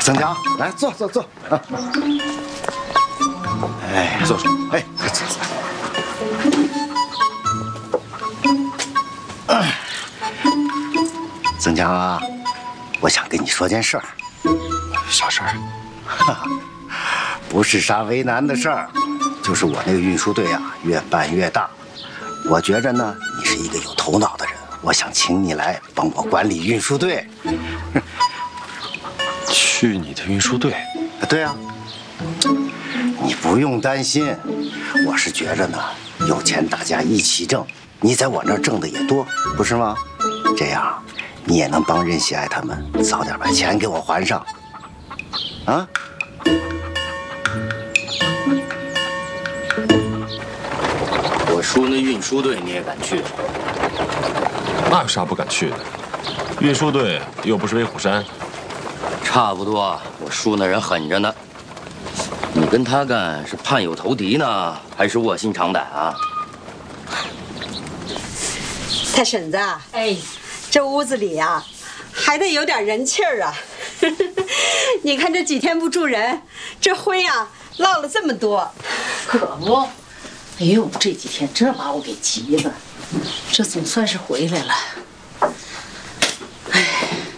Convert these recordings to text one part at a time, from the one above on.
曾强，来坐啊！哎， 坐说。 哎，快坐。曾强啊，我想跟你说件事儿。 啥事儿？ 不是啥为难的事儿，就是我那个运输队啊，越办越大。我觉着呢，你是一个有头脑的人，我想请你来帮我管理运输队。 去你的运输队？ 对啊，你不用担心，我是觉着呢，有钱大家一起挣，你在我那儿挣的也多，不是吗？这样，你也能帮任喜爱他们早点把钱给我还上，啊？ 我叔那运输队你也敢去？ 那有啥不敢去的？运输队又不是威虎山。 差不多，我叔那人狠着呢。你跟他干是盼有投敌呢，还是卧薪尝胆啊？ 太婶子，哎，这屋子里呀，还得有点人气儿啊。你看这几天不住人，这灰呀落了这么多。 可不，哎呦，这几天这把我给急的，这总算是回来了。哎，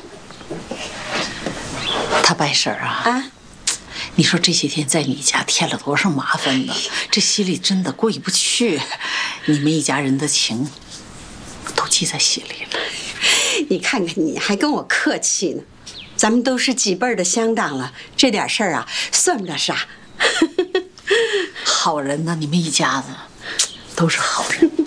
他白婶儿啊，你说这些天在你家添了多少麻烦呢？这心里真的过意不去。你们一家人的情都记在心里了。 你看看你还跟我客气呢，咱们都是几辈儿的乡党了，这点事儿啊算不了啥。 好人呢，你们一家子都是好人。